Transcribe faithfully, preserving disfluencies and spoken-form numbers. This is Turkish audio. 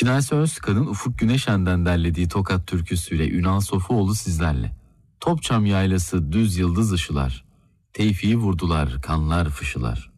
Şinasi Özkan'ın Ufuk Güneşen'den derlediği Tokat türküsüyle Ünal Sofuoğlu sizlerle. Topçam yaylası düz yıldız ışılar, teyfiyi vurdular kanlar fışılar.